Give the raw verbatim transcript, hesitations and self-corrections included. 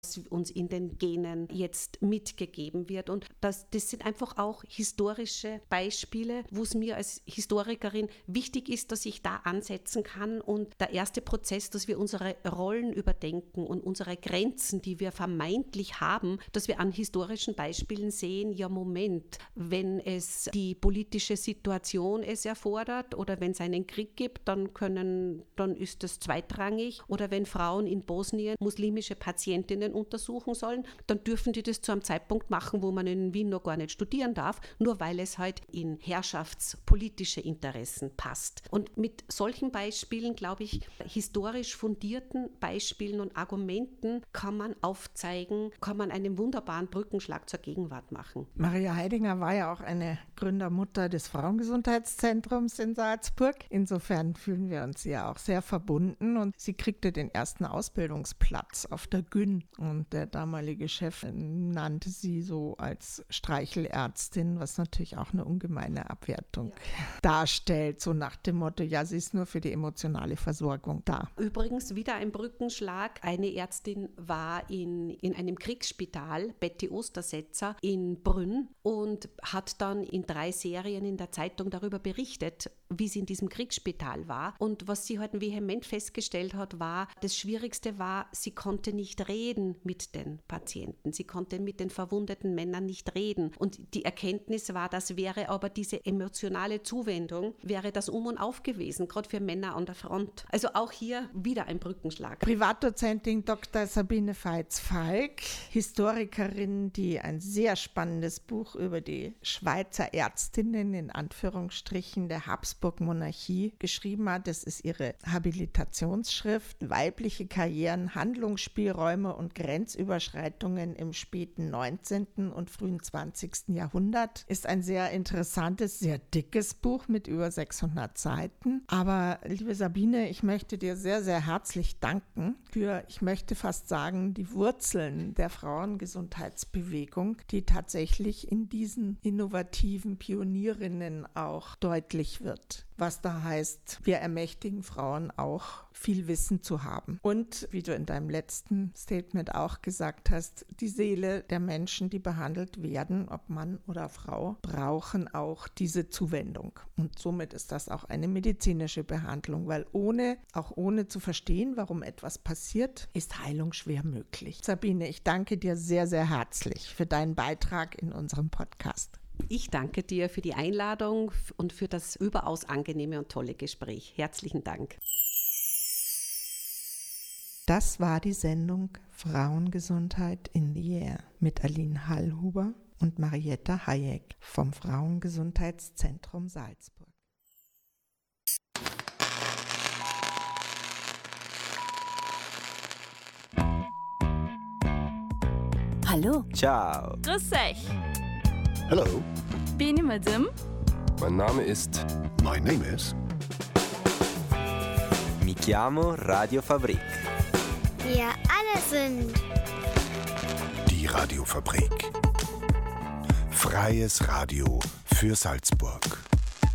was uns in den Genen jetzt mitgegeben wird. Und das, das sind einfach auch historische Beispiele, wo es mir als Historikerin wichtig ist, dass ich da ansetzen kann. Und der erste Prozess, dass wir unsere Rollen überdenken und unsere Grenzen, die wir vermeintlich haben, dass wir an historischen Beispielen sehen, ja Moment, wenn es die politische Situation es erfordert oder wenn es einen Krieg gibt, dann können, dann ist das zweitrangig. Oder wenn Frauen in Bosnien muslimische Patientinnen untersuchen sollen, dann dürfen die das zu einem Zeitpunkt machen, wo man in Wien noch gar nicht studieren darf, nur weil es halt in herrschaftspolitische Interessen passt. Und mit solchen Beispielen, glaube ich, historisch fundierten Beispielen und Argumenten kann man aufzeigen, kann man einen wunderbaren Brückenschlag zur Gegenwart machen. Maria Heidinger war ja auch eine Gründermutter des Frauengesundheitszentrums in Salzburg. Insofern fühlen wir uns ja auch sehr verbunden und sie kriegte den ersten Ausbildungsplatz auf der Gyn und der damalige Chef nannte sie so als Streichelärztin, was natürlich auch eine ungemeine Abwertung ja. darstellt, so nach dem Motto, ja, sie ist nur für die emotionale Versorgung da. Übrigens wieder ein Brückenschlag. Eine Ärztin war in, in einem Kriegsspital, Betty Ostersetzer in Brünn und hat dann in drei Serien in der Zeitung darüber berichtet, wie sie in diesem Kriegsspital war. Und was sie halt vehement festgestellt hat, war, das Schwierigste war, sie konnte nicht reden mit den Patienten. Sie konnte mit den verwundeten Männern nicht reden. Und die Erkenntnis war, das wäre aber diese emotionale Zuwendung, wäre das Um und Auf gewesen, gerade für Männer an der Front. Also auch hier wieder ein Brückenschlag. Privatdozentin Doktor Sabine Veits-Falk, Historikerin, die ein sehr spannendes Buch über die Schweizer Ärztinnen in Anführungsstrichen der Habsburg-Monarchie geschrieben hat. Das ist ihre Habilitationsschrift Weibliche Karrieren, Handlungsspielräume und Grenzüberschreitungen im späten neunzehnten und frühen zwanzigsten Jahrhundert. Ist ein sehr interessantes, sehr dickes Buch mit über sechshundert Seiten. Aber liebe Sabine, ich möchte dir sehr, sehr herzlich danken für, ich möchte fast sagen, die Wurzeln der Frauengesundheitsbewegung, die tatsächlich in diesen innovativen Pionierinnen auch deutlich wird. Was da heißt, wir ermächtigen Frauen auch, viel Wissen zu haben. Und wie du in deinem letzten Statement auch gesagt hast, die Seele der Menschen, die behandelt werden, ob Mann oder Frau, brauchen auch diese Zuwendung. Und somit ist das auch eine medizinische Behandlung, weil ohne, auch ohne zu verstehen, warum etwas passiert, ist Heilung schwer möglich. Sabine, ich danke dir sehr, sehr herzlich für deinen Beitrag in unserem Podcast. Ich danke dir für die Einladung und für das überaus angenehme und tolle Gespräch. Herzlichen Dank. Das war die Sendung Frauengesundheit in the Air mit Aline Hallhuber und Marietta Hayek vom Frauengesundheitszentrum Salzburg. Hallo. Ciao. Grüß euch. Hello. Bin ich Madame? Mein Name ist... My name is... Mi chiamo Radio Fabrik. Wir alle sind... Die Radiofabrik. Freies Radio für Salzburg.